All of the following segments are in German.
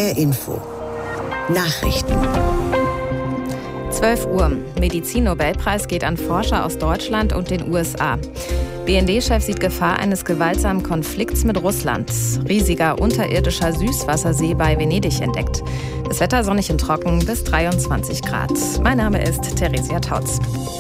HR Info. Nachrichten. 12 Uhr. Medizin-Nobelpreis geht an Forscher aus Deutschland und den USA. BND-Chef sieht Gefahr eines gewaltsamen Konflikts mit Russland. Riesiger unterirdischer Süßwassersee bei Venedig entdeckt. Das Wetter sonnig und trocken bis 23 Grad. Mein Name ist Theresia Tautz.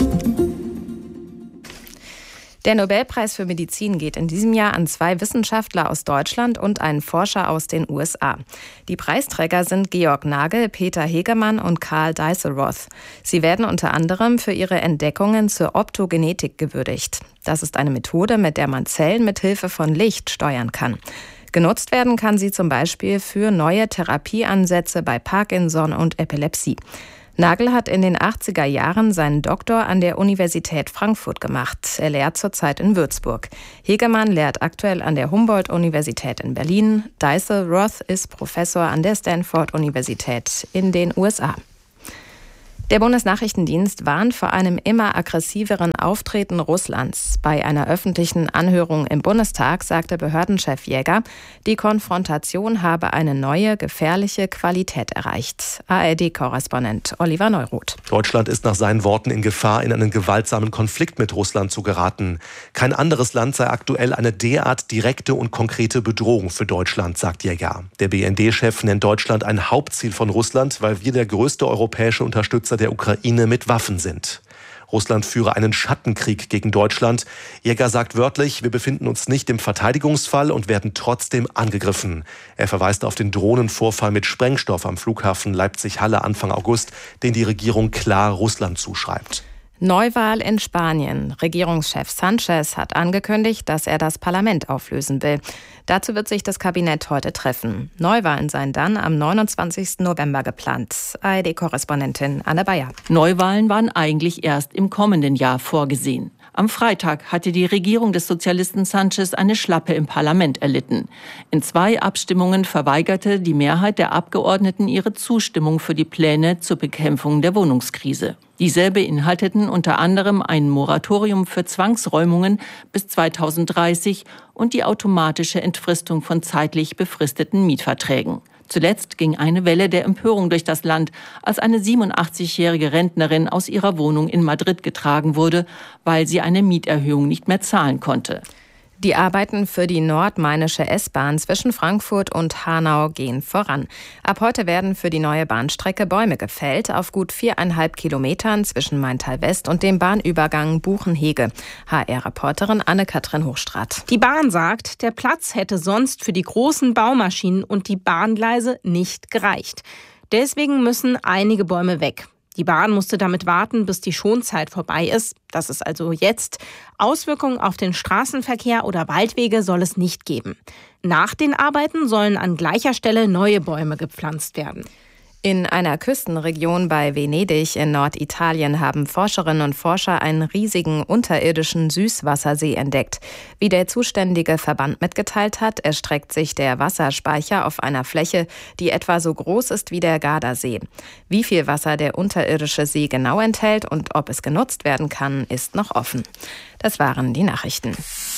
Der Nobelpreis für Medizin geht in diesem Jahr an 2 Wissenschaftler aus Deutschland und einen Forscher aus den USA. Die Preisträger sind Georg Nagel, Peter Hegemann und Karl Deisselroth. Sie werden unter anderem für ihre Entdeckungen zur Optogenetik gewürdigt. Das ist eine Methode, mit der man Zellen mit Hilfe von Licht steuern kann. Genutzt werden kann sie zum Beispiel für neue Therapieansätze bei Parkinson und Epilepsie. Nagel hat in den 80er Jahren seinen Doktor an der Universität Frankfurt gemacht. Er lehrt zurzeit in Würzburg. Hegemann lehrt aktuell an der Humboldt-Universität in Berlin. Deisselroth ist Professor an der Stanford-Universität in den USA. Der Bundesnachrichtendienst warnt vor einem immer aggressiveren Auftreten Russlands. Bei einer öffentlichen Anhörung im Bundestag sagte Behördenchef Jäger, die Konfrontation habe eine neue, gefährliche Qualität erreicht. ARD-Korrespondent Oliver Neuroth. Deutschland ist nach seinen Worten in Gefahr, in einen gewaltsamen Konflikt mit Russland zu geraten. Kein anderes Land sei aktuell eine derart direkte und konkrete Bedrohung für Deutschland, sagt Jäger. Der BND-Chef nennt Deutschland ein Hauptziel von Russland, weil wir der größte europäische Unterstützer der Ukraine mit Waffen sind. Russland führe einen Schattenkrieg gegen Deutschland. Jäger sagt wörtlich, wir befinden uns nicht im Verteidigungsfall und werden trotzdem angegriffen. Er verweist auf den Drohnenvorfall mit Sprengstoff am Flughafen Leipzig-Halle Anfang August, den die Regierung klar Russland zuschreibt. Neuwahl in Spanien. Regierungschef Sánchez hat angekündigt, dass er das Parlament auflösen will. Dazu wird sich das Kabinett heute treffen. Neuwahlen seien dann am 29. November geplant. ARD-Korrespondentin Anne Bayer. Neuwahlen waren eigentlich erst im kommenden Jahr vorgesehen. Am Freitag hatte die Regierung des Sozialisten Sánchez eine Schlappe im Parlament erlitten. In 2 Abstimmungen verweigerte die Mehrheit der Abgeordneten ihre Zustimmung für die Pläne zur Bekämpfung der Wohnungskrise. Diese beinhalteten unter anderem ein Moratorium für Zwangsräumungen bis 2030 und die automatische Entfristung von zeitlich befristeten Mietverträgen. Zuletzt ging eine Welle der Empörung durch das Land, als eine 87-jährige Rentnerin aus ihrer Wohnung in Madrid getragen wurde, weil sie eine Mieterhöhung nicht mehr zahlen konnte. Die Arbeiten für die nordmainische S-Bahn zwischen Frankfurt und Hanau gehen voran. Ab heute werden für die neue Bahnstrecke Bäume gefällt, auf gut 4,5 Kilometern zwischen Maintal-West und dem Bahnübergang Buchenhege. HR-Reporterin Anne-Kathrin Hochstraat. Die Bahn sagt, der Platz hätte sonst für die großen Baumaschinen und die Bahngleise nicht gereicht. Deswegen müssen einige Bäume weg. Die Bahn musste damit warten, bis die Schonzeit vorbei ist. Das ist also jetzt. Auswirkungen auf den Straßenverkehr oder Waldwege soll es nicht geben. Nach den Arbeiten sollen an gleicher Stelle neue Bäume gepflanzt werden. In einer Küstenregion bei Venedig in Norditalien haben Forscherinnen und Forscher einen riesigen unterirdischen Süßwassersee entdeckt. Wie der zuständige Verband mitgeteilt hat, erstreckt sich der Wasserspeicher auf einer Fläche, die etwa so groß ist wie der Gardasee. Wie viel Wasser der unterirdische See genau enthält und ob es genutzt werden kann, ist noch offen. Das waren die Nachrichten.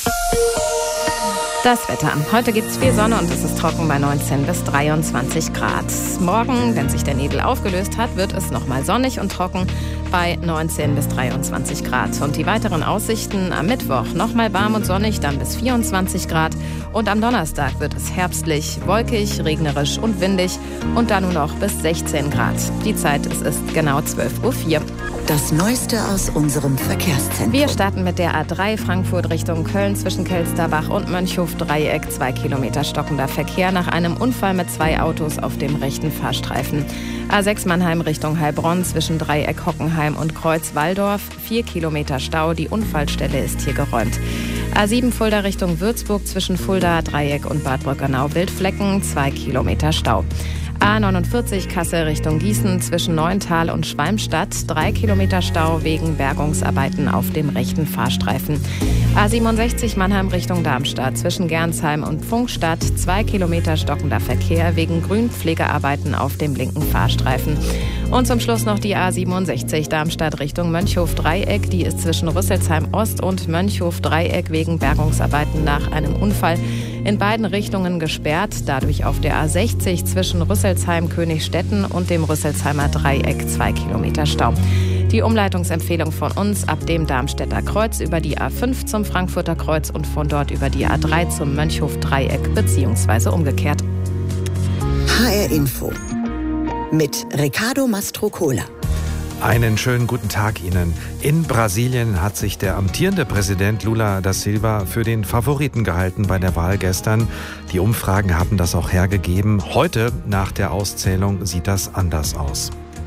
Das Wetter. Heute gibt es viel Sonne und es ist trocken bei 19 bis 23 Grad. Morgen, wenn sich der Nebel aufgelöst hat, wird es nochmal sonnig und trocken bei 19 bis 23 Grad. Und die weiteren Aussichten: am Mittwoch nochmal warm und sonnig, dann bis 24 Grad. Und am Donnerstag wird es herbstlich, wolkig, regnerisch und windig und dann nur noch bis 16 Grad. Die Zeit, es ist genau 12:04 Uhr. Das Neueste aus unserem Verkehrszentrum. Wir starten mit der A3 Frankfurt Richtung Köln zwischen Kelsterbach und Mönchhof-Dreieck. 2 Kilometer stockender Verkehr nach einem Unfall mit 2 Autos auf dem rechten Fahrstreifen. A6 Mannheim Richtung Heilbronn zwischen Dreieck Hockenheim und Kreuz Walldorf. 4 Kilometer Stau, die Unfallstelle ist hier geräumt. A7 Fulda Richtung Würzburg zwischen Fulda, Dreieck und Bad Brückenau-Wildflecken. 2 Kilometer Stau. A49 Kassel Richtung Gießen zwischen Neuntal und Schwalmstadt. 3 Kilometer Stau wegen Bergungsarbeiten auf dem rechten Fahrstreifen. A67 Mannheim Richtung Darmstadt zwischen Gernsheim und Pfungstadt. 2 Kilometer stockender Verkehr wegen Grünpflegearbeiten auf dem linken Fahrstreifen. Und zum Schluss noch die A67 Darmstadt Richtung Mönchhof-Dreieck. Die ist zwischen Rüsselsheim Ost und Mönchhof-Dreieck wegen Bergungsarbeiten nach einem Unfall. In beiden Richtungen gesperrt, dadurch auf der A60 zwischen Rüsselsheim, Königstetten und dem Rüsselsheimer Dreieck 2 Kilometer Stau. Die Umleitungsempfehlung von uns: ab dem Darmstädter Kreuz über die A5 zum Frankfurter Kreuz und von dort über die A3 zum Mönchhof-Dreieck bzw. umgekehrt. HR Info mit Ricardo Mastrocola. Einen schönen guten Tag Ihnen. In Brasilien hat sich der amtierende Präsident Lula da Silva für den Favoriten gehalten bei der Wahl gestern. Die Umfragen haben das auch hergegeben. Heute, nach der Auszählung, sieht das anders aus.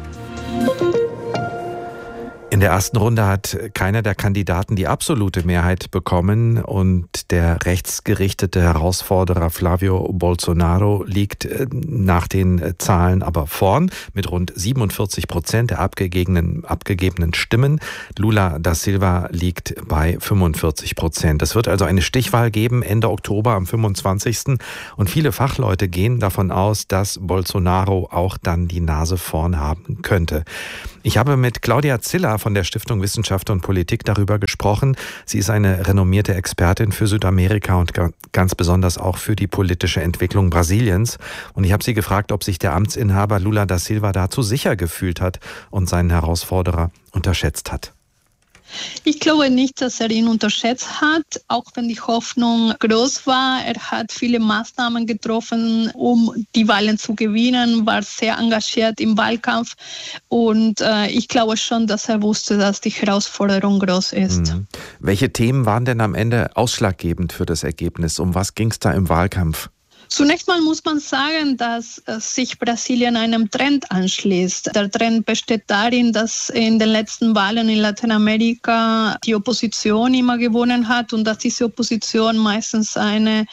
In der ersten Runde hat keiner der Kandidaten die absolute Mehrheit bekommen und der rechtsgerichtete Herausforderer Flavio Bolsonaro liegt nach den Zahlen aber vorn mit rund 47% der abgegebenen Stimmen. Lula da Silva liegt bei 45%. Es wird also eine Stichwahl geben Ende Oktober am 25. Und viele Fachleute gehen davon aus, dass Bolsonaro auch dann die Nase vorn haben könnte. Ich habe mit Claudia Ziller von der Stiftung Wissenschaft und Politik darüber gesprochen. Sie ist eine renommierte Expertin für Südamerika und ganz besonders auch für die politische Entwicklung Brasiliens. Und ich habe sie gefragt, ob sich der Amtsinhaber Lula da Silva dazu sicher gefühlt hat und seinen Herausforderer unterschätzt hat. Ich glaube nicht, dass er ihn unterschätzt hat, auch wenn die Hoffnung groß war. Er hat viele Maßnahmen getroffen, um die Wahlen zu gewinnen, war sehr engagiert im Wahlkampf und ich glaube schon, dass er wusste, dass die Herausforderung groß ist. Welche Themen waren denn am Ende ausschlaggebend für das Ergebnis? Um was ging es da im Wahlkampf? Zunächst mal muss man sagen, dass sich Brasilien einem Trend anschließt. Der Trend besteht darin, dass in den letzten Wahlen in Lateinamerika die Opposition immer gewonnen hat und dass diese Opposition meistens eine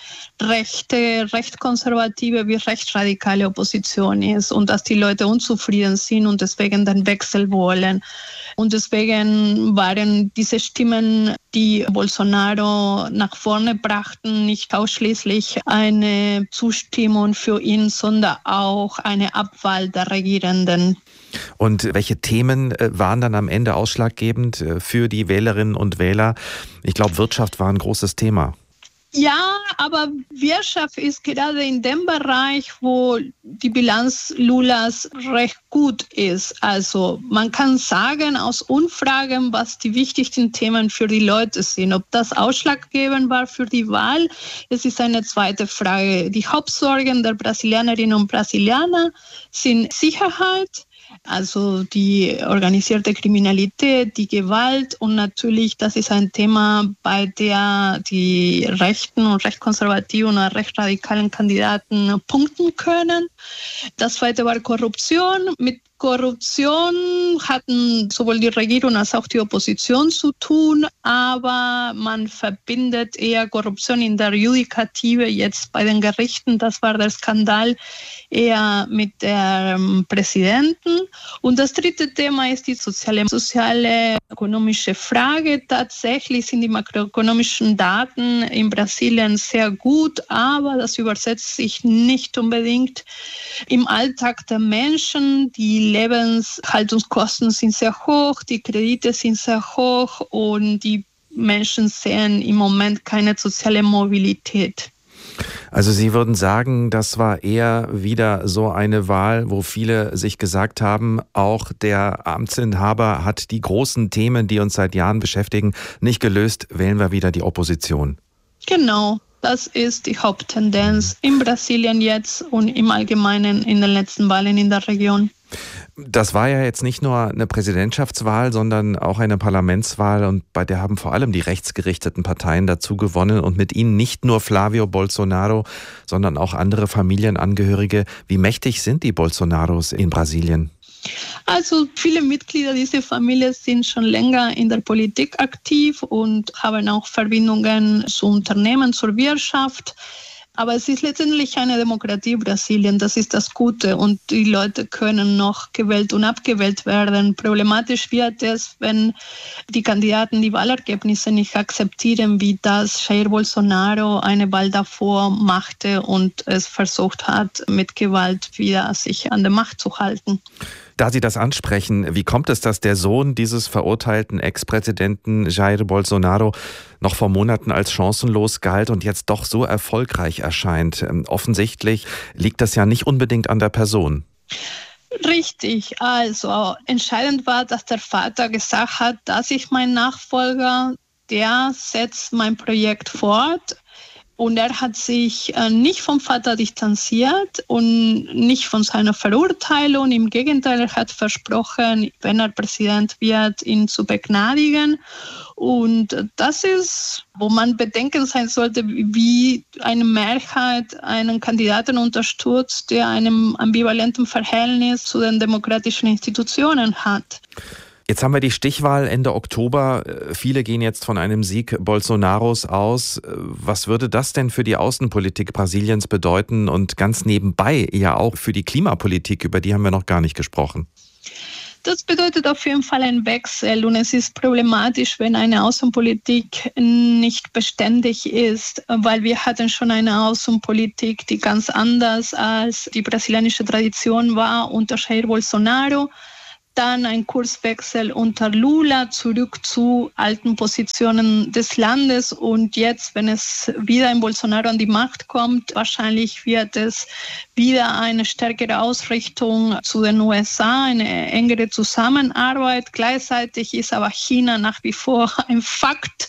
recht konservative wie rechtsradikale Opposition ist und dass die Leute unzufrieden sind und deswegen den Wechsel wollen. Und deswegen waren diese Stimmen, die Bolsonaro nach vorne brachten, nicht ausschließlich eine Zustimmung für ihn, sondern auch eine Abwahl der Regierenden. Und welche Themen waren dann am Ende ausschlaggebend für die Wählerinnen und Wähler? Ich glaube, Wirtschaft war ein großes Thema. Ja, aber Wirtschaft ist gerade in dem Bereich, wo die Bilanz Lulas recht gut ist. Also man kann sagen aus Umfragen, was die wichtigsten Themen für die Leute sind. Ob das ausschlaggebend war für die Wahl, das ist eine zweite Frage. Die Hauptsorgen der Brasilianerinnen und Brasilianer sind Sicherheit, also die organisierte Kriminalität, die Gewalt und natürlich, das ist ein Thema, bei der die rechten und rechtskonservativen und rechtsradikalen Kandidaten punkten können. Das zweite war Korruption. Mit Korruption hatten sowohl die Regierung als auch die Opposition zu tun, aber man verbindet eher Korruption in der Judikative, jetzt bei den Gerichten, das war der Skandal, eher mit dem Präsidenten. Und das dritte Thema ist die soziale ökonomische Frage. Tatsächlich sind die makroökonomischen Daten in Brasilien sehr gut, aber das übersetzt sich nicht unbedingt im Alltag der Menschen. Die Lebenshaltungskosten sind sehr hoch, die Kredite sind sehr hoch und die Menschen sehen im Moment keine soziale Mobilität. Also Sie würden sagen, das war eher wieder so eine Wahl, wo viele sich gesagt haben, auch der Amtsinhaber hat die großen Themen, die uns seit Jahren beschäftigen, nicht gelöst, wählen wir wieder die Opposition. Genau. Das ist die Haupttendenz in Brasilien jetzt und im Allgemeinen in den letzten Wahlen in der Region. Das war ja jetzt nicht nur eine Präsidentschaftswahl, sondern auch eine Parlamentswahl und bei der haben vor allem die rechtsgerichteten Parteien dazu gewonnen und mit ihnen nicht nur Flavio Bolsonaro, sondern auch andere Familienangehörige. Wie mächtig sind die Bolsonaros in Brasilien? Also viele Mitglieder dieser Familie sind schon länger in der Politik aktiv und haben auch Verbindungen zu Unternehmen, zur Wirtschaft. Aber es ist letztendlich eine Demokratie Brasilien, das ist das Gute und die Leute können noch gewählt und abgewählt werden. Problematisch wird es, wenn die Kandidaten die Wahlergebnisse nicht akzeptieren, wie das Jair Bolsonaro eine Wahl davor machte und es versucht hat, mit Gewalt wieder sich an der Macht zu halten. Da Sie das ansprechen, wie kommt es, dass der Sohn dieses verurteilten Ex-Präsidenten Jair Bolsonaro noch vor Monaten als chancenlos galt und jetzt doch so erfolgreich erscheint? Offensichtlich liegt das ja nicht unbedingt an der Person. Richtig, also entscheidend war, dass der Vater gesagt hat, dass ich mein Nachfolger, der setzt mein Projekt fort. Und er hat sich nicht vom Vater distanziert und nicht von seiner Verurteilung. Im Gegenteil, er hat versprochen, wenn er Präsident wird, ihn zu begnadigen. Und das ist, wo man bedenken sein sollte, wie eine Mehrheit einen Kandidaten unterstützt, der einem ambivalenten Verhältnis zu den demokratischen Institutionen hat. Jetzt haben wir die Stichwahl Ende Oktober. Viele gehen jetzt von einem Sieg Bolsonaros aus. Was würde das denn für die Außenpolitik Brasiliens bedeuten und ganz nebenbei ja auch für die Klimapolitik, über die haben wir noch gar nicht gesprochen? Das bedeutet auf jeden Fall einen Wechsel und es ist problematisch, wenn eine Außenpolitik nicht beständig ist, weil wir hatten schon eine Außenpolitik, die ganz anders als die brasilianische Tradition war unter Jair Bolsonaro. Dann ein Kurswechsel unter Lula zurück zu alten Positionen des Landes. Und jetzt, wenn es wieder in Bolsonaro an die Macht kommt, wahrscheinlich wird es wieder eine stärkere Ausrichtung zu den USA, eine engere Zusammenarbeit. Gleichzeitig ist aber China nach wie vor ein Fakt.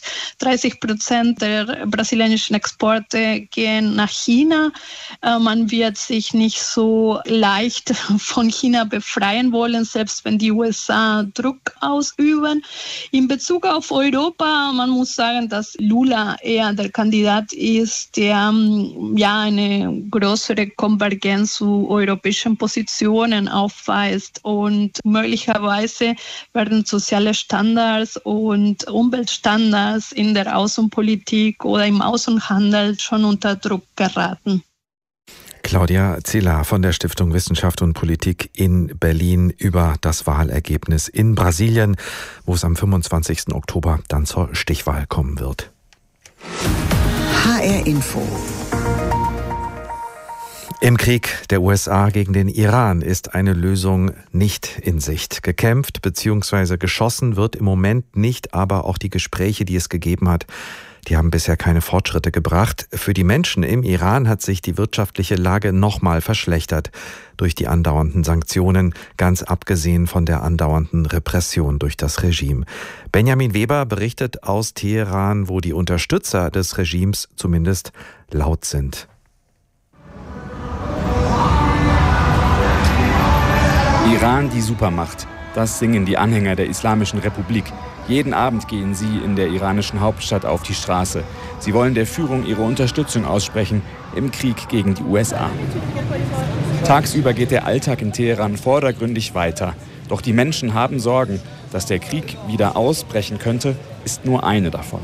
30% der brasilianischen Exporte gehen nach China. Man wird sich nicht so leicht von China befreien wollen, selbst wenn die USA Druck ausüben. In Bezug auf Europa, man muss sagen, dass Lula eher der Kandidat ist, der eine größere Konvergenz zu europäischen Positionen aufweist und möglicherweise werden soziale Standards und Umweltstandards in der Außenpolitik oder im Außenhandel schon unter Druck geraten. Claudia Ziller von der Stiftung Wissenschaft und Politik in Berlin über das Wahlergebnis in Brasilien, wo es am 25. Oktober dann zur Stichwahl kommen wird. HR Info. Im Krieg der USA gegen den Iran ist eine Lösung nicht in Sicht. Gekämpft bzw. geschossen wird im Moment nicht, aber auch die Gespräche, die es gegeben hat, die haben bisher keine Fortschritte gebracht. Für die Menschen im Iran hat sich die wirtschaftliche Lage nochmal verschlechtert durch die andauernden Sanktionen, ganz abgesehen von der andauernden Repression durch das Regime. Benjamin Weber berichtet aus Teheran, wo die Unterstützer des Regimes zumindest laut sind. Iran, die Supermacht. Das singen die Anhänger der Islamischen Republik. Jeden Abend gehen sie in der iranischen Hauptstadt auf die Straße. Sie wollen der Führung ihre Unterstützung aussprechen im Krieg gegen die USA. Tagsüber geht der Alltag in Teheran vordergründig weiter. Doch die Menschen haben Sorgen. Dass der Krieg wieder ausbrechen könnte, ist nur eine davon.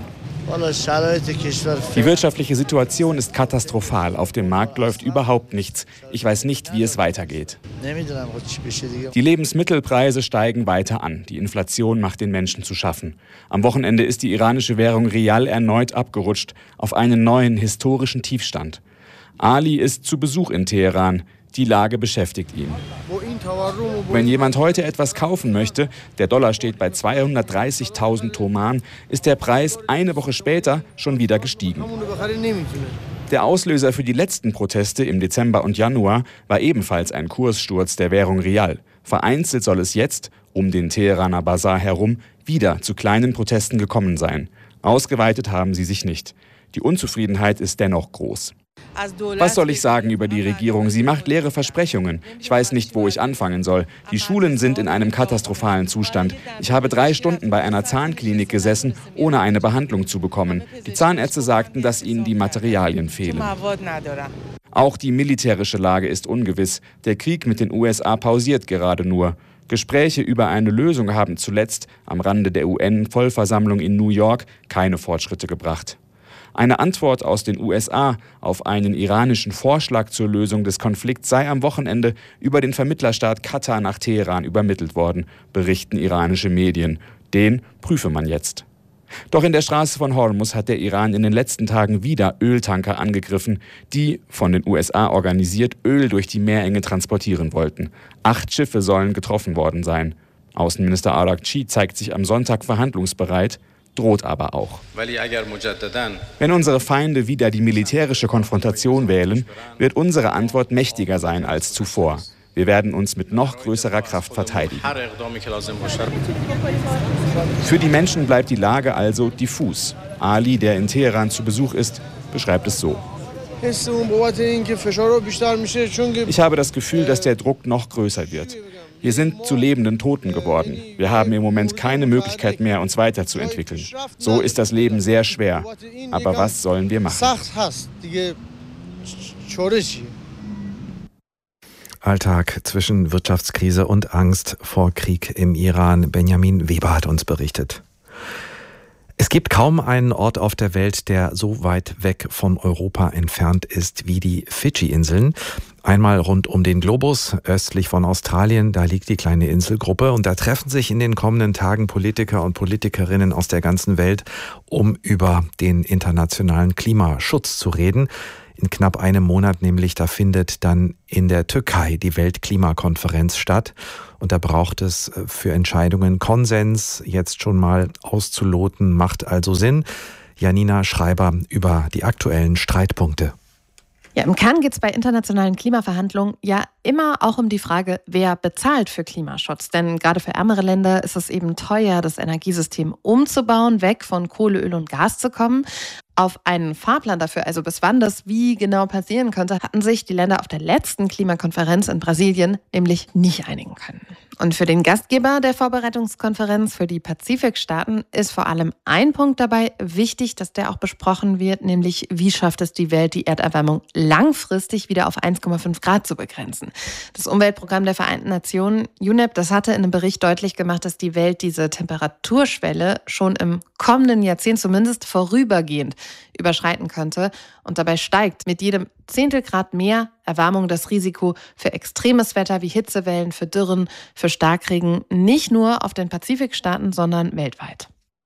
Die wirtschaftliche Situation ist katastrophal. Auf dem Markt läuft überhaupt nichts. Ich weiß nicht, wie es weitergeht. Die Lebensmittelpreise steigen weiter an. Die Inflation macht den Menschen zu schaffen. Am Wochenende ist die iranische Währung Rial erneut abgerutscht auf einen neuen historischen Tiefstand. Ali ist zu Besuch in Teheran. Die Lage beschäftigt ihn. Wenn jemand heute etwas kaufen möchte, der Dollar steht bei 230.000 Toman, ist der Preis eine Woche später schon wieder gestiegen. Der Auslöser für die letzten Proteste im Dezember und Januar war ebenfalls ein Kurssturz der Währung Rial. Vereinzelt soll es jetzt, um den Teheraner Bazar herum, wieder zu kleinen Protesten gekommen sein. Ausgeweitet haben sie sich nicht. Die Unzufriedenheit ist dennoch groß. Was soll ich sagen über die Regierung? Sie macht leere Versprechungen. Ich weiß nicht, wo ich anfangen soll. Die Schulen sind in einem katastrophalen Zustand. Ich habe 3 Stunden bei einer Zahnklinik gesessen, ohne eine Behandlung zu bekommen. Die Zahnärzte sagten, dass ihnen die Materialien fehlen. Auch die militärische Lage ist ungewiss. Der Krieg mit den USA pausiert gerade nur. Gespräche über eine Lösung haben zuletzt am Rande der UN-Vollversammlung in New York keine Fortschritte gebracht. Eine Antwort aus den USA auf einen iranischen Vorschlag zur Lösung des Konflikts sei am Wochenende über den Vermittlerstaat Katar nach Teheran übermittelt worden, berichten iranische Medien. Den prüfe man jetzt. Doch in der Straße von Hormuz hat der Iran in den letzten Tagen wieder Öltanker angegriffen, die, von den USA organisiert, Öl durch die Meerenge transportieren wollten. 8 Schiffe sollen getroffen worden sein. Außenminister Araghchi zeigt sich am Sonntag verhandlungsbereit, droht aber auch. Wenn unsere Feinde wieder die militärische Konfrontation wählen, wird unsere Antwort mächtiger sein als zuvor. Wir werden uns mit noch größerer Kraft verteidigen. Für die Menschen bleibt die Lage also diffus. Ali, der in Teheran zu Besuch ist, beschreibt es so. Ich habe das Gefühl, dass der Druck noch größer wird. Wir sind zu lebenden Toten geworden. Wir haben im Moment keine Möglichkeit mehr, uns weiterzuentwickeln. So ist das Leben sehr schwer. Aber was sollen wir machen? Alltag zwischen Wirtschaftskrise und Angst vor Krieg im Iran. Benjamin Weber hat uns berichtet. Es gibt kaum einen Ort auf der Welt, der so weit weg von Europa entfernt ist wie die Fidschi-Inseln. Einmal rund um den Globus, östlich von Australien, da liegt die kleine Inselgruppe und da treffen sich in den kommenden Tagen Politiker und Politikerinnen aus der ganzen Welt, um über den internationalen Klimaschutz zu reden. In knapp einem Monat nämlich, da findet dann in der Türkei die Weltklimakonferenz statt. Und da braucht es für Entscheidungen Konsens, jetzt schon mal auszuloten, macht also Sinn. Janina Schreiber über die aktuellen Streitpunkte. Ja, im Kern geht es bei internationalen Klimaverhandlungen ja immer auch um die Frage, wer bezahlt für Klimaschutz. Denn gerade für ärmere Länder ist es eben teuer, das Energiesystem umzubauen, weg von Kohle, Öl und Gas zu kommen. Auf einen Fahrplan dafür, also bis wann das wie genau passieren könnte, hatten sich die Länder auf der letzten Klimakonferenz in Brasilien nämlich nicht einigen können. Und für den Gastgeber der Vorbereitungskonferenz, für die Pazifikstaaten, ist vor allem ein Punkt dabei wichtig, dass der auch besprochen wird, nämlich wie schafft es die Welt, die Erderwärmung langfristig wieder auf 1,5 Grad zu begrenzen. Das Umweltprogramm der Vereinten Nationen, UNEP, das hatte in einem Bericht deutlich gemacht, dass die Welt diese Temperaturschwelle schon im kommenden Jahrzehnt zumindest vorübergehend überschreiten könnte. Und dabei steigt mit jedem Zehntelgrad mehr Erwärmung das Risiko für extremes Wetter wie Hitzewellen, für Dürren, für Starkregen, nicht nur auf den Pazifikstaaten, sondern weltweit.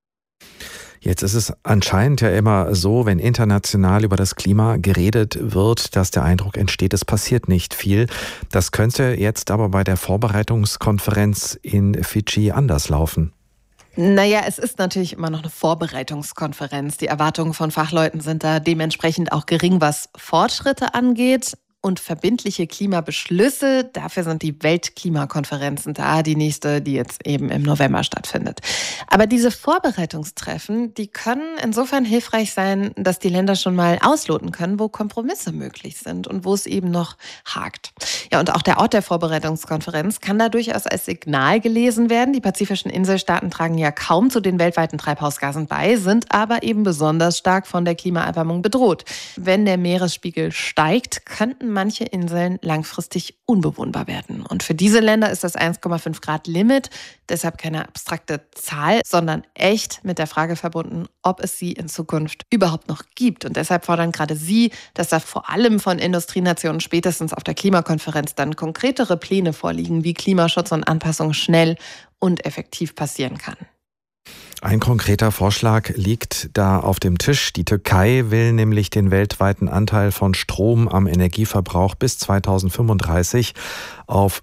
Jetzt ist es anscheinend ja immer so, wenn international über das Klima geredet wird, dass der Eindruck entsteht, es passiert nicht viel. Das könnte jetzt aber bei der Vorbereitungskonferenz in Fidschi anders laufen. Naja, es ist natürlich immer noch eine Vorbereitungskonferenz. Die Erwartungen von Fachleuten sind da dementsprechend auch gering, was Fortschritte angeht. Und verbindliche Klimabeschlüsse, dafür sind die Weltklimakonferenzen da, die nächste, die jetzt eben im November stattfindet. Aber diese Vorbereitungstreffen, die können insofern hilfreich sein, dass die Länder schon mal ausloten können, wo Kompromisse möglich sind und wo es eben noch hakt. Ja, und auch der Ort der Vorbereitungskonferenz kann da durchaus als Signal gelesen werden. Die pazifischen Inselstaaten tragen ja kaum zu den weltweiten Treibhausgasen bei, sind aber eben besonders stark von der Klimaerwärmung bedroht. Wenn der Meeresspiegel steigt, könnten manche Inseln langfristig unbewohnbar werden. Und für diese Länder ist das 1,5 Grad Limit deshalb keine abstrakte Zahl, sondern echt mit der Frage verbunden, ob es sie in Zukunft überhaupt noch gibt. Und deshalb fordern gerade sie, dass da vor allem von Industrienationen spätestens auf der Klimakonferenz dann konkretere Pläne vorliegen, wie Klimaschutz und Anpassung schnell und effektiv passieren kann. Ein konkreter Vorschlag liegt da auf dem Tisch. Die Türkei will nämlich den weltweiten Anteil von Strom am Energieverbrauch bis 2035 auf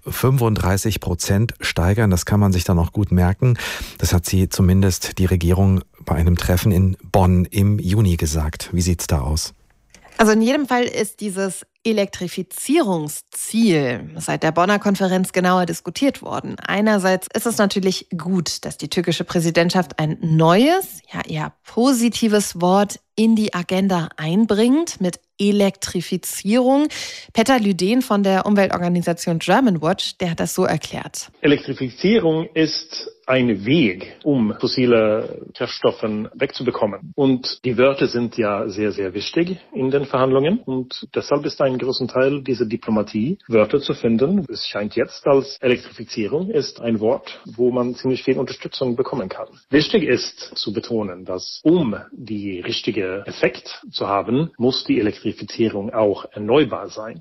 35% steigern. Das kann man sich dann auch gut merken. Das hat sie zumindest die Regierung bei einem Treffen in Bonn im Juni gesagt. Wie sieht's da aus? Also in jedem Fall ist dieses Elektrifizierungsziel seit der Bonner Konferenz genauer diskutiert worden. Einerseits ist es natürlich gut, dass die türkische Präsidentschaft ein neues, ja eher positives Wort in die Agenda einbringt mit Elektrifizierung. Peter Lüden von der Umweltorganisation Germanwatch, der hat das so erklärt. Elektrifizierung ist ein Weg, um fossile Kraftstoffe wegzubekommen. Und die Wörter sind ja sehr, sehr wichtig in den Verhandlungen. Und deshalb ist ein großer Teil dieser Diplomatie, Wörter zu finden. Es scheint jetzt, als Elektrifizierung ist ein Wort, wo man ziemlich viel Unterstützung bekommen kann. Wichtig ist zu betonen, dass um die richtige Effekt zu haben, muss die Elektrifizierung auch erneuerbar sein.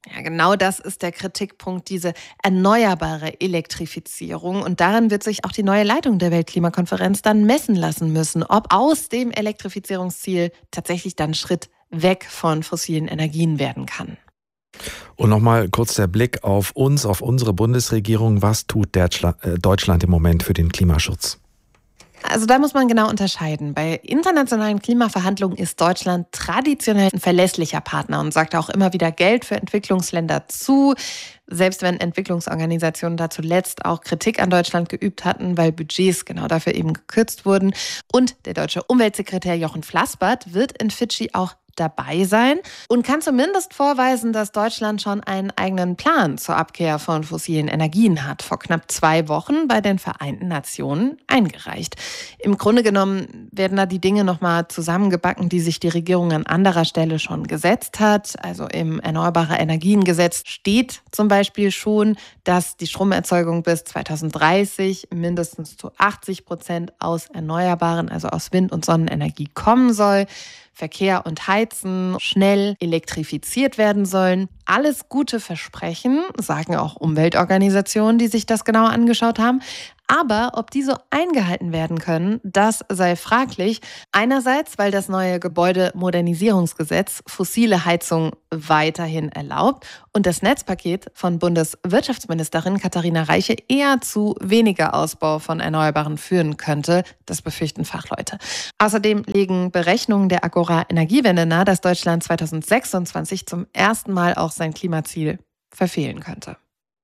Ja, genau das ist der Kritikpunkt, diese erneuerbare Elektrifizierung. Und daran wird sich auch die neue Leitung der Weltklimakonferenz dann messen lassen müssen, ob aus dem Elektrifizierungsziel tatsächlich dann Schritt weg von fossilen Energien werden kann. Und nochmal kurz der Blick auf uns, auf unsere Bundesregierung. Was tut Deutschland im Moment für den Klimaschutz? Also da muss man genau unterscheiden. Bei internationalen Klimaverhandlungen ist Deutschland traditionell ein verlässlicher Partner und sagt auch immer wieder Geld für Entwicklungsländer zu. Selbst wenn Entwicklungsorganisationen da zuletzt auch Kritik an Deutschland geübt hatten, weil Budgets genau dafür eben gekürzt wurden. Und der deutsche Umweltsekretär Jochen Flassbart wird in Fidschi auch dabei sein und kann zumindest vorweisen, dass Deutschland schon einen eigenen Plan zur Abkehr von fossilen Energien hat, vor knapp 2 Wochen bei den Vereinten Nationen eingereicht. Im Grunde genommen werden da die Dinge nochmal zusammengebacken, die sich die Regierung an anderer Stelle schon gesetzt hat. Also im Erneuerbare Energiengesetz steht zum Beispiel schon, dass die Stromerzeugung bis 2030 mindestens zu 80% aus Erneuerbaren, also aus Wind- und Sonnenenergie kommen soll. Verkehr und Heizen schnell elektrifiziert werden sollen. Alles gute Versprechen, sagen auch Umweltorganisationen, die sich das genau angeschaut haben. Aber ob die so eingehalten werden können, das sei fraglich. Einerseits, weil das neue Gebäudemodernisierungsgesetz fossile Heizung weiterhin erlaubt und das Netzpaket von Bundeswirtschaftsministerin Katharina Reiche eher zu weniger Ausbau von Erneuerbaren führen könnte. Das befürchten Fachleute. Außerdem legen Berechnungen der Agora Energiewende nahe, dass Deutschland 2026 zum ersten Mal auch sein Klimaziel verfehlen könnte.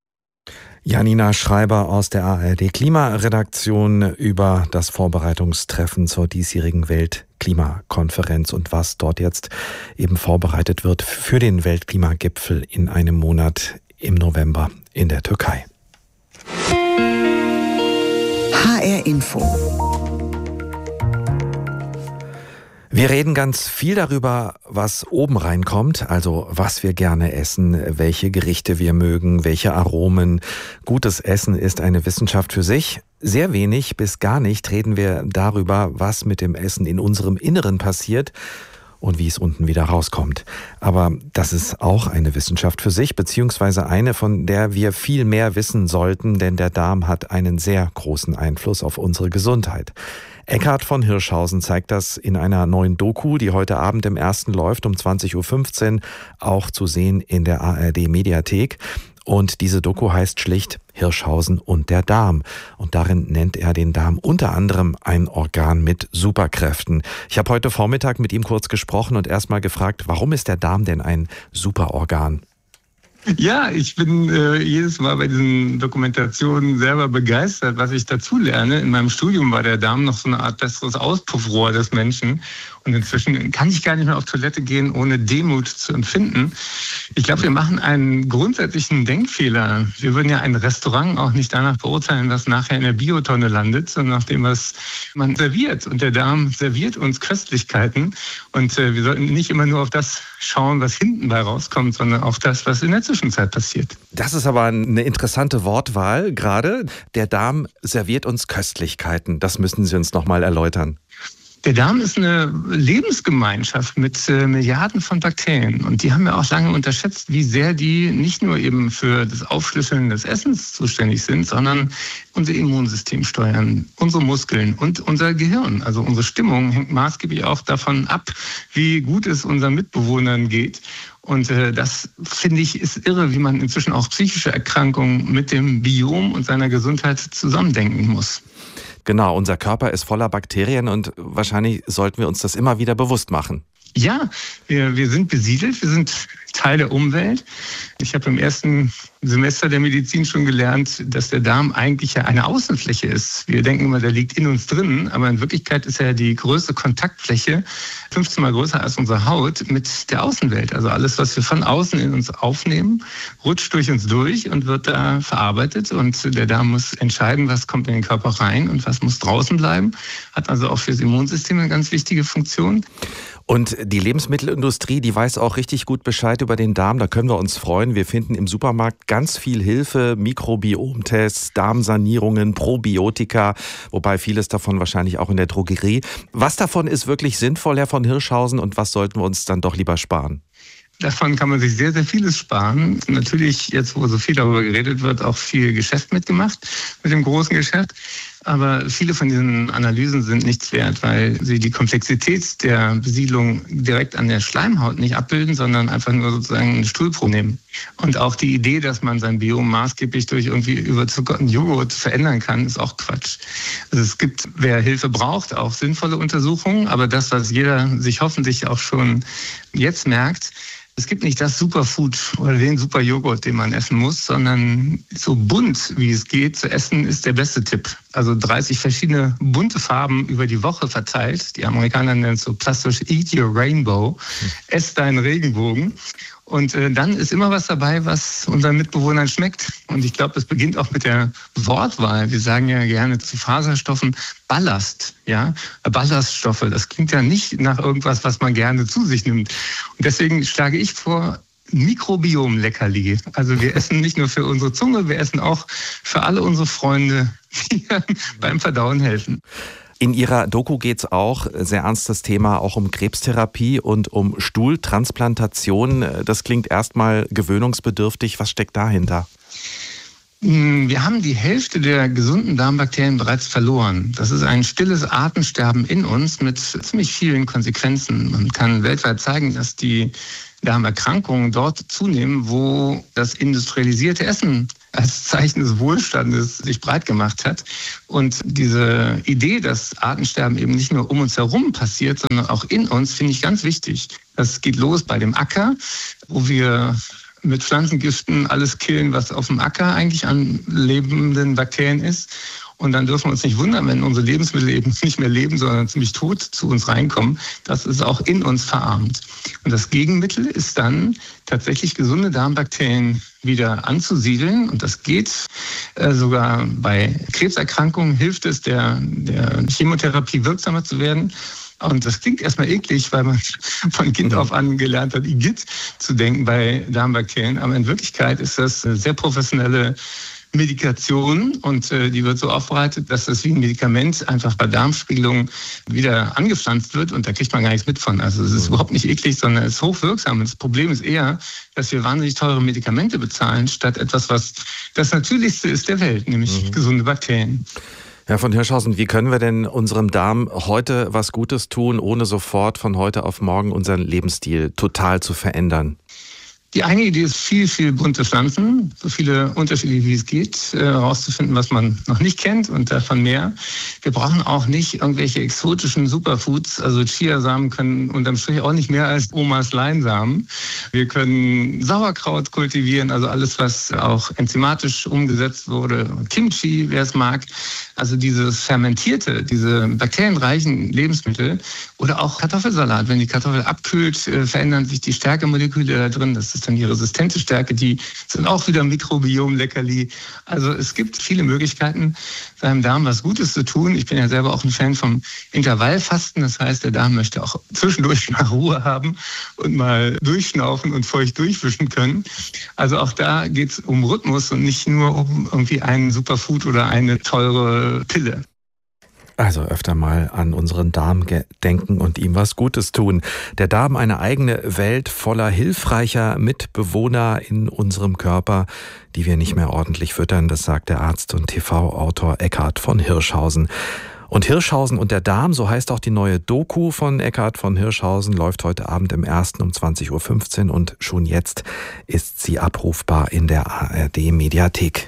Janina Schreiber aus der ARD Klimaredaktion über das Vorbereitungstreffen zur diesjährigen Weltklimakonferenz und was dort jetzt eben vorbereitet wird für den Weltklimagipfel in einem Monat im November in der Türkei. HR Info. Wir reden ganz viel darüber, was oben reinkommt, also was wir gerne essen, welche Gerichte wir mögen, welche Aromen. Gutes Essen ist eine Wissenschaft für sich. Sehr wenig bis gar nicht reden wir darüber, was mit dem Essen in unserem Inneren passiert und wie es unten wieder rauskommt. Aber das ist auch eine Wissenschaft für sich, beziehungsweise eine, von der wir viel mehr wissen sollten, denn der Darm hat einen sehr großen Einfluss auf unsere Gesundheit. Eckhard von Hirschhausen zeigt das in einer neuen Doku, die heute Abend im Ersten läuft, um 20.15 Uhr, auch zu sehen in der ARD-Mediathek. Und diese Doku heißt schlicht Hirschhausen und der Darm. Und darin nennt er den Darm unter anderem ein Organ mit Superkräften. Ich habe heute Vormittag mit ihm kurz gesprochen und erst mal gefragt, warum ist der Darm denn ein Superorgan? Ja, ich bin jedes Mal bei diesen Dokumentationen selber begeistert, was ich dazu lerne. In meinem Studium war der Darm noch so eine Art besseres Auspuffrohr des Menschen. Und inzwischen kann ich gar nicht mehr auf Toilette gehen, ohne Demut zu empfinden. Ich glaube, wir machen einen grundsätzlichen Denkfehler. Wir würden ja ein Restaurant auch nicht danach beurteilen, was nachher in der Biotonne landet, sondern nach dem, was man serviert. Und der Darm serviert uns Köstlichkeiten. Und wir sollten nicht immer nur auf das schauen, was hinten bei rauskommt, sondern auf das, was in der Zwischenzeit passiert. Das ist aber eine interessante Wortwahl gerade. Der Darm serviert uns Köstlichkeiten. Das müssen Sie uns noch mal erläutern. Der Darm ist eine Lebensgemeinschaft mit Milliarden von Bakterien. Und die haben wir auch lange unterschätzt, wie sehr die nicht nur eben für das Aufschlüsseln des Essens zuständig sind, sondern unser Immunsystem steuern, unsere Muskeln und unser Gehirn. Also unsere Stimmung hängt maßgeblich auch davon ab, wie gut es unseren Mitbewohnern geht. Und das, finde ich, ist irre, wie man inzwischen auch psychische Erkrankungen mit dem Biom und seiner Gesundheit zusammendenken muss. Genau, unser Körper ist voller Bakterien und wahrscheinlich sollten wir uns das immer wieder bewusst machen. Ja, wir sind besiedelt, wir sind Teil der Umwelt. Ich habe im ersten Semester der Medizin schon gelernt, dass der Darm eigentlich ja eine Außenfläche ist. Wir denken immer, der liegt in uns drin, aber in Wirklichkeit ist er die größte Kontaktfläche, 15 Mal größer als unsere Haut, mit der Außenwelt. Also alles, was wir von außen in uns aufnehmen, rutscht durch uns durch und wird da verarbeitet. Und der Darm muss entscheiden, was kommt in den Körper rein und was muss draußen bleiben. Hat also auch fürs Immunsystem eine ganz wichtige Funktion. Und die Lebensmittelindustrie, die weiß auch richtig gut Bescheid über den Darm. Da können wir uns freuen. Wir finden im Supermarkt ganz viel Hilfe, Mikrobiomtests, Darmsanierungen, Probiotika, wobei vieles davon wahrscheinlich auch in der Drogerie. Was davon ist wirklich sinnvoll, Herr von Hirschhausen, und was sollten wir uns dann doch lieber sparen? Davon kann man sich sehr, sehr vieles sparen. Natürlich, jetzt wo so viel darüber geredet wird, auch viel Geschäft mitgemacht mit dem großen Geschäft. Aber viele von diesen Analysen sind nichts wert, weil sie die Komplexität der Besiedlung direkt an der Schleimhaut nicht abbilden, sondern einfach nur sozusagen eine Stuhlprobe nehmen. Und auch die Idee, dass man sein Biom maßgeblich durch irgendwie überzuckerten Joghurt verändern kann, ist auch Quatsch. Also es gibt, wer Hilfe braucht, auch sinnvolle Untersuchungen. Aber das, was jeder sich hoffentlich auch schon jetzt merkt, es gibt nicht das Superfood oder den Superjoghurt, den man essen muss, sondern so bunt, wie es geht, zu essen, ist der beste Tipp. Also 30 verschiedene bunte Farben über die Woche verteilt. Die Amerikaner nennen es so plastisch Eat Your Rainbow. Ess deinen Regenbogen. Und dann ist immer was dabei, was unseren Mitbewohnern schmeckt. Und ich glaube, das beginnt auch mit der Wortwahl. Wir sagen ja gerne zu Faserstoffen Ballast, ja, Ballaststoffe. Das klingt ja nicht nach irgendwas, was man gerne zu sich nimmt. Und deswegen schlage ich vor, Mikrobiom-Leckerli. Also wir essen nicht nur für unsere Zunge, wir essen auch für alle unsere Freunde, die beim Verdauen helfen. In Ihrer Doku geht es auch, sehr ernstes Thema, auch um Krebstherapie und um Stuhltransplantation. Das klingt erstmal gewöhnungsbedürftig. Was steckt dahinter? Wir haben die Hälfte der gesunden Darmbakterien bereits verloren. Das ist ein stilles Artensterben in uns mit ziemlich vielen Konsequenzen. Man kann weltweit zeigen, dass die Darmerkrankungen dort zunehmen, wo das industrialisierte Essen als Zeichen des Wohlstandes sich breit gemacht hat. Und diese Idee, dass Artensterben eben nicht nur um uns herum passiert, sondern auch in uns, finde ich ganz wichtig. Das geht los bei dem Acker, wo wir mit Pflanzengiften alles killen, was auf dem Acker eigentlich an lebenden Bakterien ist. Und dann dürfen wir uns nicht wundern, wenn unsere Lebensmittel eben nicht mehr leben, sondern ziemlich tot zu uns reinkommen. Das ist auch in uns verarmt. Und das Gegenmittel ist dann tatsächlich gesunde Darmbakterien wieder anzusiedeln. Und das geht sogar bei Krebserkrankungen, hilft es, der Chemotherapie wirksamer zu werden. Und das klingt erstmal eklig, weil man von Kind auf an gelernt hat, Igitt zu denken bei Darmbakterien. Aber in Wirklichkeit ist das eine sehr professionelle Medikation und die wird so aufbereitet, dass das wie ein Medikament einfach bei Darmspiegelung wieder angepflanzt wird und da kriegt man gar nichts mit von. Also es ist überhaupt nicht eklig, sondern es ist hochwirksam. Und das Problem ist eher, dass wir wahnsinnig teure Medikamente bezahlen, statt etwas, was das Natürlichste ist der Welt, nämlich gesunde Bakterien. Herr von Hirschhausen, wie können wir denn unserem Darm heute was Gutes tun, ohne sofort von heute auf morgen unseren Lebensstil total zu verändern? Die eine Idee ist viel bunte Pflanzen, so viele unterschiedliche wie es geht, herauszufinden, was man noch nicht kennt und davon mehr. Wir brauchen auch nicht irgendwelche exotischen Superfoods, also Chiasamen können unterm Strich auch nicht mehr als Omas Leinsamen. Wir können Sauerkraut kultivieren, also alles, was auch enzymatisch umgesetzt wurde. Kimchi, wer es mag. Also dieses fermentierte, diese bakterienreichen Lebensmittel oder auch Kartoffelsalat. Wenn die Kartoffel abkühlt, verändern sich die Stärkemoleküle da drin. Das ist dann die resistente Stärke. Die sind auch wieder Mikrobiom-Leckerli. Also es gibt viele Möglichkeiten, seinem Darm was Gutes zu tun. Ich bin ja selber auch ein Fan vom Intervallfasten. Das heißt, der Darm möchte auch zwischendurch mal Ruhe haben und mal durchschnaufen und feucht durchwischen können. Also auch da geht es um Rhythmus und nicht nur um irgendwie einen Superfood oder eine teure Pille. Also öfter mal an unseren Darm denken und ihm was Gutes tun. Der Darm, eine eigene Welt voller hilfreicher Mitbewohner in unserem Körper, die wir nicht mehr ordentlich füttern, das sagt der Arzt und TV-Autor Eckhard von Hirschhausen. Und Hirschhausen und der Darm, so heißt auch die neue Doku von Eckhard von Hirschhausen, läuft heute Abend im 1. um 20.15 Uhr und schon jetzt ist sie abrufbar in der ARD-Mediathek.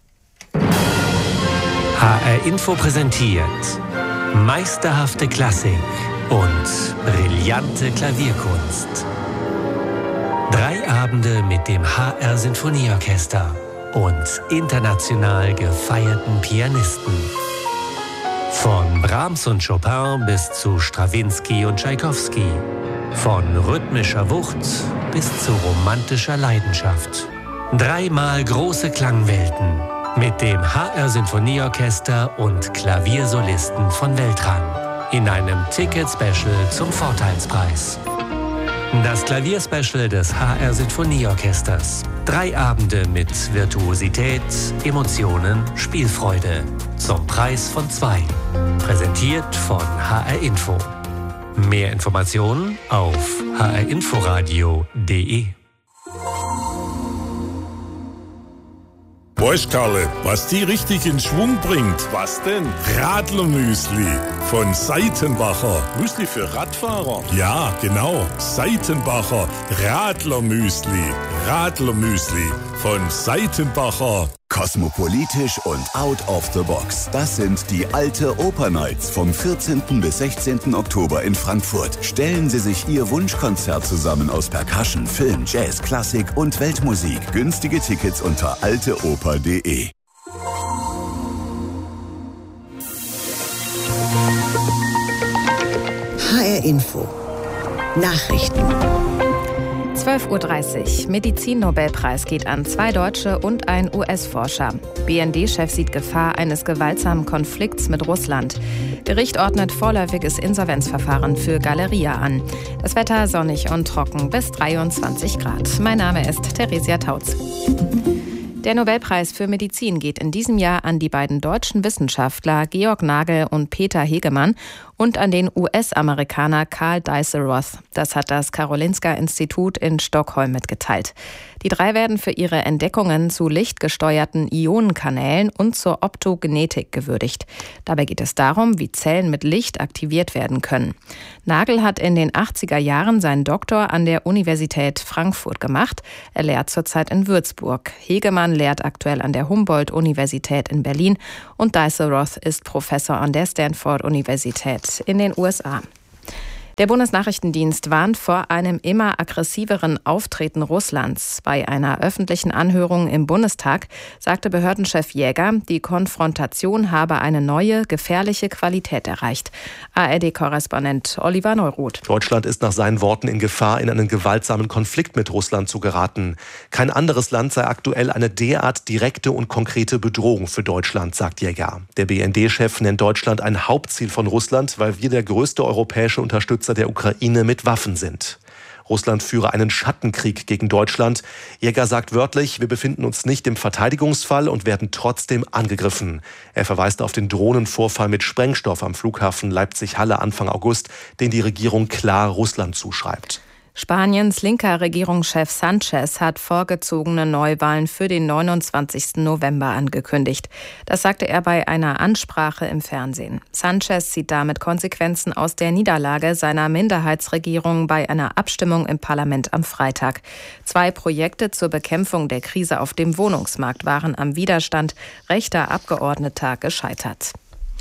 HR Info präsentiert meisterhafte Klassik und brillante Klavierkunst. 3 Abende mit dem HR Sinfonieorchester und international gefeierten Pianisten. Von Brahms und Chopin bis zu Strawinsky und Tschaikowski. Von rhythmischer Wucht bis zu romantischer Leidenschaft. 3-mal große Klangwelten. Mit dem HR Sinfonieorchester und Klaviersolisten von Weltrang. In einem Ticket-Special zum Vorteilspreis. Das Klavierspecial des HR Sinfonieorchesters. 3 Abende mit Virtuosität, Emotionen, Spielfreude. Zum Preis von 2. Präsentiert von HR Info. Mehr Informationen auf hrinforadio.de. Weißt, Karle, was die richtig in Schwung bringt? Was denn? Radlermüsli von Seitenbacher. Müsli für Radfahrer? Ja, genau. Seitenbacher Radlermüsli. Radlermüsli von Seitenbacher. Kosmopolitisch und out of the box. Das sind die Alte Oper Nights vom 14. bis 16. Oktober in Frankfurt. Stellen Sie sich Ihr Wunschkonzert zusammen aus Percussion, Film, Jazz, Klassik und Weltmusik. Günstige Tickets unter alteoper.de. HR Info. Nachrichten. 12:30 Uhr. Medizin-Nobelpreis geht an 2 Deutsche und ein US-Forscher. BND-Chef sieht Gefahr eines gewaltsamen Konflikts mit Russland. Gericht ordnet vorläufiges Insolvenzverfahren für Galeria an. Das Wetter sonnig und trocken bis 23 Grad. Mein Name ist Theresia Tautz. Der Nobelpreis für Medizin geht in diesem Jahr an die beiden deutschen Wissenschaftler Georg Nagel und Peter Hegemann und an den US-Amerikaner Karl Dieselroth. Das hat das Karolinska-Institut in Stockholm mitgeteilt. Die 3 werden für ihre Entdeckungen zu lichtgesteuerten Ionenkanälen und zur Optogenetik gewürdigt. Dabei geht es darum, wie Zellen mit Licht aktiviert werden können. Nagel hat in den 80er Jahren seinen Doktor an der Universität Frankfurt gemacht. Er lehrt zurzeit in Würzburg. Hegemann lehrt aktuell an der Humboldt-Universität in Berlin und Dieselroth ist Professor an der Stanford-Universität in den USA. Der Bundesnachrichtendienst warnt vor einem immer aggressiveren Auftreten Russlands. Bei einer öffentlichen Anhörung im Bundestag sagte Behördenchef Jäger, die Konfrontation habe eine neue, gefährliche Qualität erreicht. ARD-Korrespondent Oliver Neuroth. Deutschland ist nach seinen Worten in Gefahr, in einen gewaltsamen Konflikt mit Russland zu geraten. Kein anderes Land sei aktuell eine derart direkte und konkrete Bedrohung für Deutschland, sagt Jäger. Der BND-Chef nennt Deutschland ein Hauptziel von Russland, weil wir der größte europäische Unterstützer der Ukraine mit Waffen sind. Russland führe einen Schattenkrieg gegen Deutschland. Jäger sagt wörtlich, wir befinden uns nicht im Verteidigungsfall und werden trotzdem angegriffen. Er verweist auf den Drohnenvorfall mit Sprengstoff am Flughafen Leipzig-Halle Anfang August, den die Regierung klar Russland zuschreibt. Spaniens linker Regierungschef Sanchez hat vorgezogene Neuwahlen für den 29. November angekündigt. Das sagte er bei einer Ansprache im Fernsehen. Sanchez zieht damit Konsequenzen aus der Niederlage seiner Minderheitsregierung bei einer Abstimmung im Parlament am Freitag. 2 Projekte zur Bekämpfung der Krise auf dem Wohnungsmarkt waren am Widerstand rechter Abgeordneter gescheitert.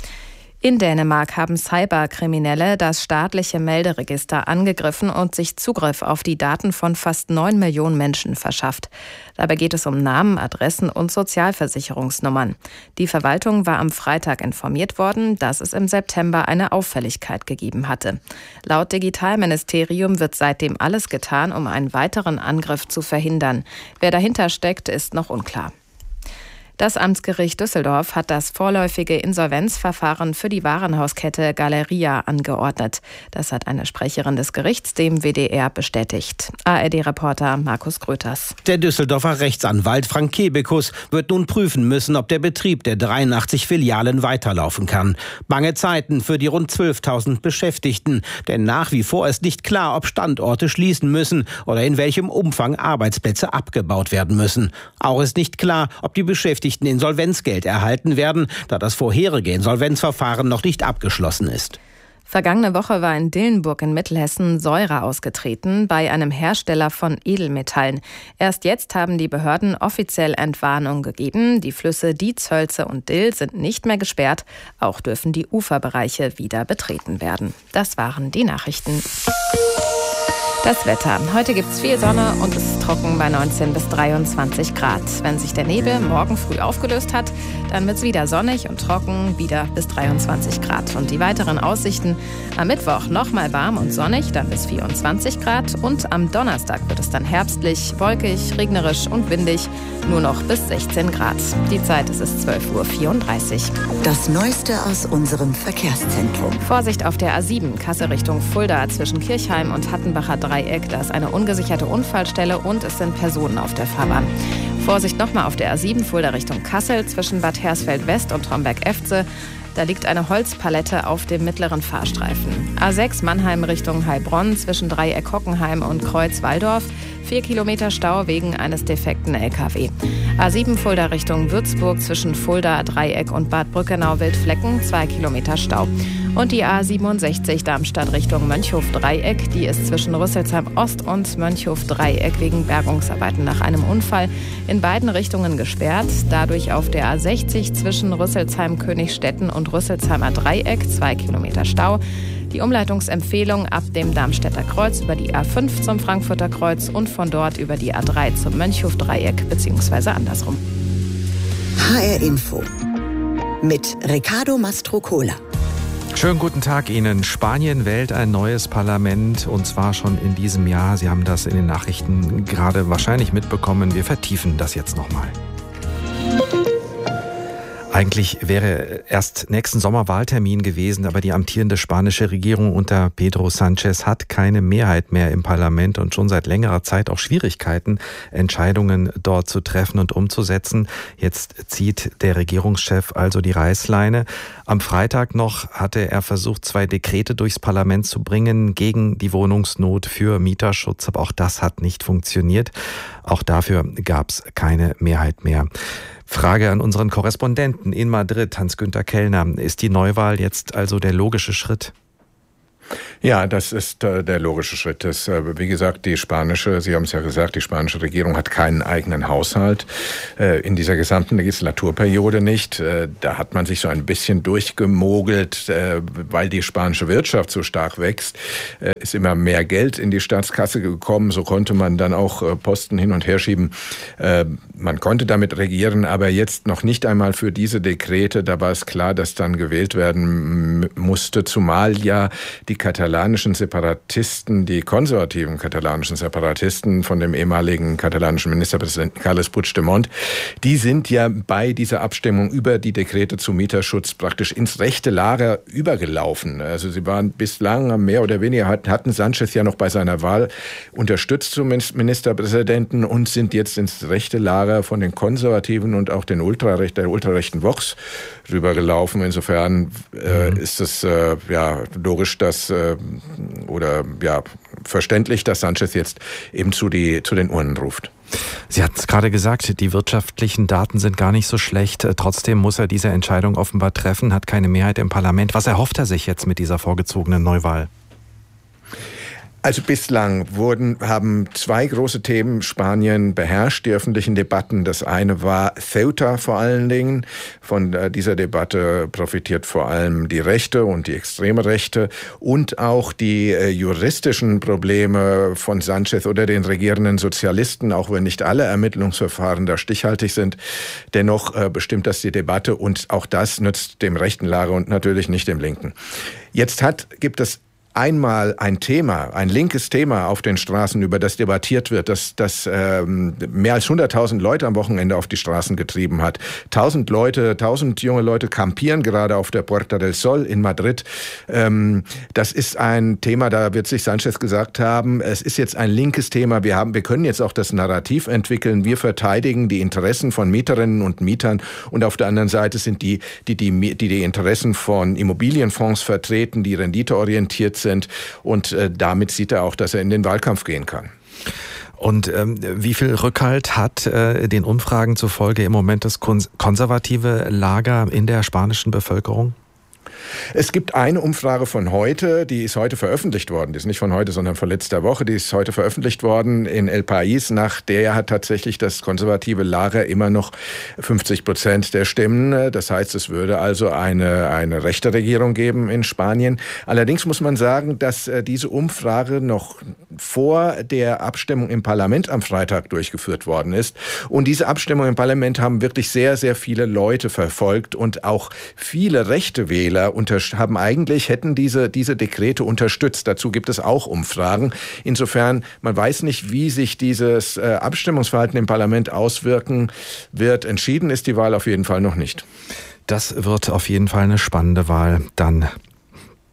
In Dänemark haben Cyberkriminelle das staatliche Melderegister angegriffen und sich Zugriff auf die Daten von fast 9 Millionen Menschen verschafft. Dabei geht es um Namen, Adressen und Sozialversicherungsnummern. Die Verwaltung war am Freitag informiert worden, dass es im September eine Auffälligkeit gegeben hatte. Laut Digitalministerium wird seitdem alles getan, um einen weiteren Angriff zu verhindern. Wer dahinter steckt, ist noch unklar. Das Amtsgericht Düsseldorf hat das vorläufige Insolvenzverfahren für die Warenhauskette Galeria angeordnet. Das hat eine Sprecherin des Gerichts dem WDR bestätigt. ARD-Reporter Markus Gröters. Der Düsseldorfer Rechtsanwalt Frank Kebekus wird nun prüfen müssen, ob der Betrieb der 83 Filialen weiterlaufen kann. Bange Zeiten für die rund 12.000 Beschäftigten. Denn nach wie vor ist nicht klar, ob Standorte schließen müssen oder in welchem Umfang Arbeitsplätze abgebaut werden müssen. Auch ist nicht klar, ob die Beschäftigten Insolvenzgeld erhalten werden, da das vorherige Insolvenzverfahren noch nicht abgeschlossen ist. Vergangene Woche war in Dillenburg in Mittelhessen Säure ausgetreten bei einem Hersteller von Edelmetallen. Erst jetzt haben die Behörden offiziell Entwarnung gegeben. Die Flüsse Dietz, Hölze und Dill sind nicht mehr gesperrt. Auch dürfen die Uferbereiche wieder betreten werden. Das waren die Nachrichten. Das Wetter. Heute gibt es viel Sonne und es ist trocken bei 19 bis 23 Grad. Wenn sich der Nebel morgen früh aufgelöst hat, dann wird es wieder sonnig und trocken, wieder bis 23 Grad. Und die weiteren Aussichten: am Mittwoch nochmal warm und sonnig, dann bis 24 Grad. Und am Donnerstag wird es dann herbstlich, wolkig, regnerisch und windig, nur noch bis 16 Grad. Die Zeit ist 12:34 Uhr. Das Neueste aus unserem Verkehrszentrum. Vorsicht auf der A7, Kassel Richtung Fulda zwischen Kirchheim und Hattenbacher Dreieck. Da ist eine ungesicherte Unfallstelle und es sind Personen auf der Fahrbahn. Vorsicht nochmal auf der A7 Fulda Richtung Kassel zwischen Bad Hersfeld West und Tromberg-Efze. Da liegt eine Holzpalette auf dem mittleren Fahrstreifen. A6 Mannheim Richtung Heilbronn zwischen Dreieck Hockenheim und Kreuz Walldorf. 4 Kilometer Stau wegen eines defekten LKW. A7 Fulda Richtung Würzburg zwischen Fulda, Dreieck und Bad Brückenau-Wildflecken 2 Kilometer Stau. Und die A67 Darmstadt Richtung Mönchhof-Dreieck, die ist zwischen Rüsselsheim Ost und Mönchhof-Dreieck wegen Bergungsarbeiten nach einem Unfall in beiden Richtungen gesperrt. Dadurch auf der A60 zwischen Rüsselsheim-Königstetten und Rüsselsheimer Dreieck 2 Kilometer Stau. Die Umleitungsempfehlung ab dem Darmstädter Kreuz über die A5 zum Frankfurter Kreuz und von dort über die A3 zum Mönchhof-Dreieck bzw. andersrum. HR Info mit Ricardo Mastrocola. Schönen guten Tag Ihnen. Spanien wählt ein neues Parlament und zwar schon in diesem Jahr. Sie haben das in den Nachrichten gerade wahrscheinlich mitbekommen. Wir vertiefen das jetzt nochmal. Eigentlich wäre erst nächsten Sommer Wahltermin gewesen, aber die amtierende spanische Regierung unter Pedro Sánchez hat keine Mehrheit mehr im Parlament und schon seit längerer Zeit auch Schwierigkeiten, Entscheidungen dort zu treffen und umzusetzen. Jetzt zieht der Regierungschef also die Reißleine. Am Freitag noch hatte er versucht, 2 Dekrete durchs Parlament zu bringen gegen die Wohnungsnot für Mieterschutz, aber auch das hat nicht funktioniert. Auch dafür gab es keine Mehrheit mehr. Frage an unseren Korrespondenten in Madrid, Hans-Günther Kellner. Ist die Neuwahl jetzt also der logische Schritt? Ja, das ist der logische Schritt. Wie gesagt, Sie haben es ja gesagt, die spanische Regierung hat keinen eigenen Haushalt. In dieser gesamten Legislaturperiode nicht. Da hat man sich so ein bisschen durchgemogelt, weil die spanische Wirtschaft so stark wächst. Ist immer mehr Geld in die Staatskasse gekommen. So konnte man dann auch Posten hin und her schieben. Man konnte damit regieren, aber jetzt noch nicht einmal für diese Dekrete. Da war es klar, dass dann gewählt werden musste, zumal ja die katalanischen Separatisten, die konservativen katalanischen Separatisten von dem ehemaligen katalanischen Ministerpräsidenten Carles Puigdemont, die sind ja bei dieser Abstimmung über die Dekrete zum Mieterschutz praktisch ins rechte Lager übergelaufen. Also sie waren bislang mehr oder weniger, hatten Sánchez ja noch bei seiner Wahl unterstützt zum Ministerpräsidenten und sind jetzt ins rechte Lager von den Konservativen und auch der ultrarechten Vox rübergelaufen. Insofern ist es logisch, dass verständlich, dass Sánchez jetzt eben zu den Urnen ruft. Sie hatten es gerade gesagt, die wirtschaftlichen Daten sind gar nicht so schlecht. Trotzdem muss er diese Entscheidung offenbar treffen, hat keine Mehrheit im Parlament. Was erhofft er sich jetzt mit dieser vorgezogenen Neuwahl? Also bislang haben 2 große Themen Spanien beherrscht, die öffentlichen Debatten. Das eine war Ceuta vor allen Dingen. Von dieser Debatte profitiert vor allem die Rechte und die extreme Rechte und auch die juristischen Probleme von Sánchez oder den regierenden Sozialisten, auch wenn nicht alle Ermittlungsverfahren da stichhaltig sind. Dennoch bestimmt das die Debatte und auch das nützt dem rechten Lager und natürlich nicht dem linken. Jetzt gibt es einmal ein linkes Thema auf den Straßen, über das debattiert wird, das mehr als 100.000 Leute am Wochenende auf die Straßen getrieben hat. 1000 junge Leute campieren gerade auf der Puerta del Sol in Madrid. Das ist ein Thema, da wird sich Sánchez gesagt haben, es ist jetzt ein linkes Thema. Wir können jetzt auch das Narrativ entwickeln. Wir verteidigen die Interessen von Mieterinnen und Mietern und auf der anderen Seite sind die Interessen von Immobilienfonds vertreten, die renditeorientiert sind. Und damit sieht er auch, dass er in den Wahlkampf gehen kann. Und wie viel Rückhalt hat den Umfragen zufolge im Moment das konservative Lager in der spanischen Bevölkerung? Es gibt eine Umfrage von heute, die ist heute veröffentlicht worden. Die ist nicht von heute, sondern von letzter Woche. Die ist heute veröffentlicht worden in El País. Nach der hat tatsächlich das konservative Lager immer noch 50% der Stimmen. Das heißt, es würde also eine rechte Regierung geben in Spanien. Allerdings muss man sagen, dass diese Umfrage noch vor der Abstimmung im Parlament am Freitag durchgeführt worden ist. Und diese Abstimmung im Parlament haben wirklich sehr, sehr viele Leute verfolgt und auch viele rechte Wähler hätten diese Dekrete unterstützt. Dazu gibt es auch Umfragen. Insofern, man weiß nicht, wie sich dieses Abstimmungsverhalten im Parlament auswirken wird. Entschieden ist die Wahl auf jeden Fall noch nicht. Das wird auf jeden Fall eine spannende Wahl dann.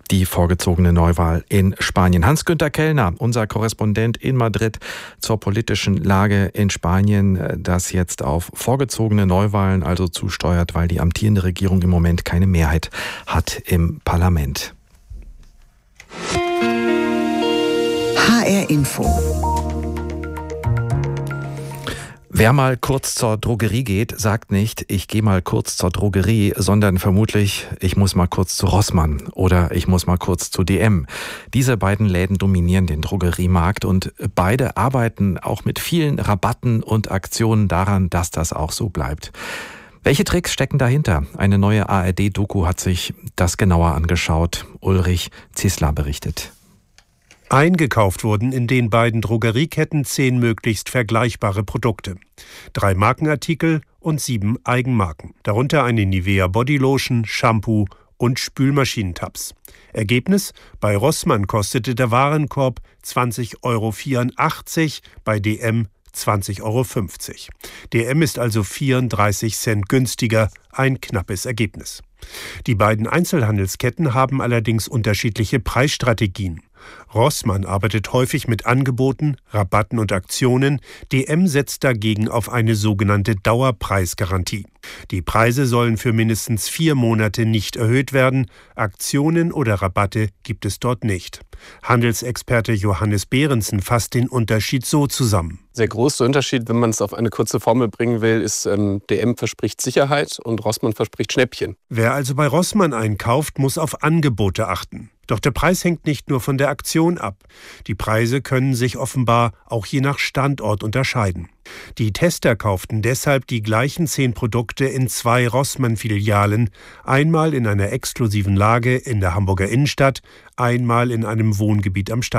die vorgezogene Neuwahl in Spanien. Hans-Günther Kellner, unser Korrespondent in Madrid zur politischen Lage in Spanien, das jetzt auf vorgezogene Neuwahlen also zusteuert, weil die amtierende Regierung im Moment keine Mehrheit hat im Parlament. HR Info. Wer mal kurz zur Drogerie geht, sagt nicht, ich gehe mal kurz zur Drogerie, sondern vermutlich, ich muss mal kurz zu Rossmann oder ich muss mal kurz zu DM. Diese beiden Läden dominieren den Drogeriemarkt und beide arbeiten auch mit vielen Rabatten und Aktionen daran, dass das auch so bleibt. Welche Tricks stecken dahinter? Eine neue ARD-Doku hat sich das genauer angeschaut. Ulrich Zisler berichtet. Eingekauft wurden in den beiden Drogerieketten 10 möglichst vergleichbare Produkte. 3 Markenartikel und 7 Eigenmarken. Darunter eine Nivea Bodylotion, Shampoo und Spülmaschinentabs. Ergebnis: Bei Rossmann kostete der Warenkorb 20,84 €, bei DM 20,50 €. DM ist also 34 Cent günstiger, ein knappes Ergebnis. Die beiden Einzelhandelsketten haben allerdings unterschiedliche Preisstrategien. Rossmann arbeitet häufig mit Angeboten, Rabatten und Aktionen. DM setzt dagegen auf eine sogenannte Dauerpreisgarantie. Die Preise sollen für mindestens 4 Monate nicht erhöht werden. Aktionen oder Rabatte gibt es dort nicht. Handelsexperte Johannes Behrensen fasst den Unterschied so zusammen. Der große Unterschied, wenn man es auf eine kurze Formel bringen will, ist, DM verspricht Sicherheit und Rossmann verspricht Schnäppchen. Wer also bei Rossmann einkauft, muss auf Angebote achten. Doch der Preis hängt nicht nur von der Aktion ab. Die Preise können sich offenbar auch je nach Standort unterscheiden. Die Tester kauften deshalb die gleichen 10 Produkte in 2 Rossmann-Filialen, einmal in einer exklusiven Lage in der Hamburger Innenstadt, einmal in einem Wohngebiet am Stadtrand.